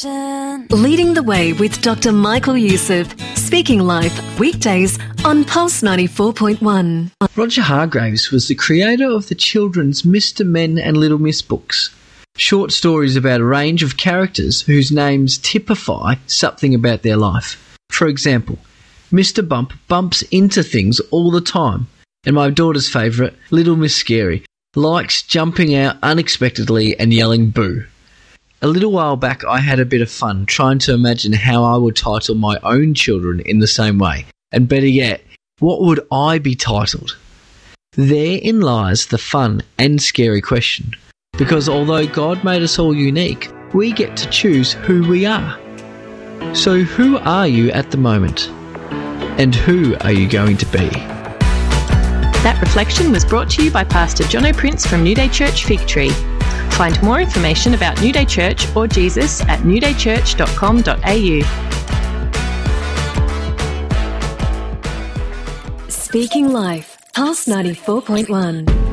Reflection. Leading the Way with Dr. Michael Youssef. Speaking Life, weekdays on Pulse 94.1. Roger Hargraves was the creator of the children's Mr. Men and Little Miss books. Short stories about a range of characters whose names typify something about their life. For example, Mr. Bump bumps into things all the time, and my daughter's favourite, Little Miss Scary, likes jumping out unexpectedly and yelling boo. A little while back I had a bit of fun trying to imagine how I would title my own children in the same way, and better yet, what would I be titled? Therein lies the fun and scary question, because although God made us all unique, we get to choose who we are. So who are you at the moment? And who are you going to be? That reflection was brought to you by Pastor Jono Prince from New Day Church Fig Tree. Find more information about New Day Church or Jesus at newdaychurch.com.au. Speaking Life, Pulse 94.1.